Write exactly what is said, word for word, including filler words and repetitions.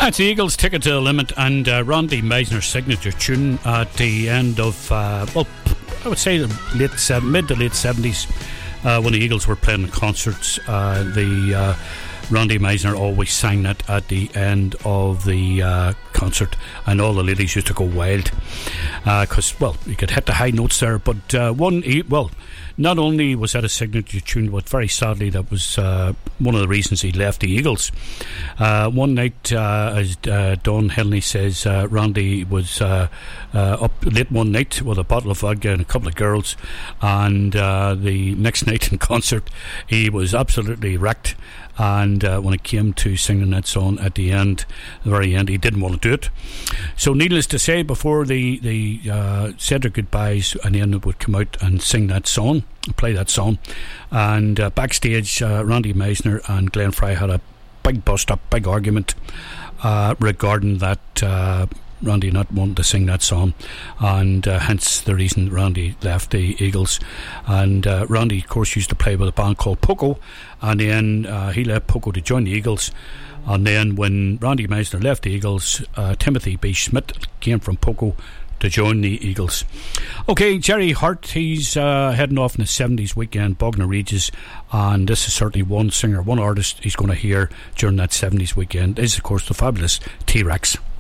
That's the Eagles' Ticket to the Limit, and uh, Randy Meisner's signature tune at the end of, uh, well, I would say the late se- mid to late seventies, uh, when the Eagles were playing concerts. Uh, the uh, Randy Meisner always sang that at the end of the uh, concert, and all the ladies used to go wild because, uh, well, you could hit the high notes there. But uh, one, well, not only was that a signature tune, but very sadly that was uh, one of the reasons he left the Eagles. Uh, one night, uh, as uh, Don Henley says, uh, Randy was uh, uh, up late one night with a bottle of vodka and a couple of girls, and uh, the next night in concert he was absolutely wrecked. And uh, when it came to singing that song at the end, the very end, he didn't want to do it. So needless to say, before they, they uh, said their goodbyes, and then would come out and sing that song, play that song. And uh, backstage, uh, Randy Meisner and Glenn Frey had a big bust-up, big argument uh, regarding that uh, Randy not wanting to sing that song, and uh, hence the reason Randy left the Eagles. And uh, Randy, of course, used to play with a band called Poco, and then uh, he left Poco to join the Eagles. And then when Randy Meisner left the Eagles, uh, Timothy B. Schmidt came from Poco to join the Eagles. Okay, Jerry Hart, he's uh, heading off in the seventies weekend, Bognor Regis, and this is certainly one singer, one artist he's going to hear during that seventies weekend. This is, of course, the fabulous T-Rex.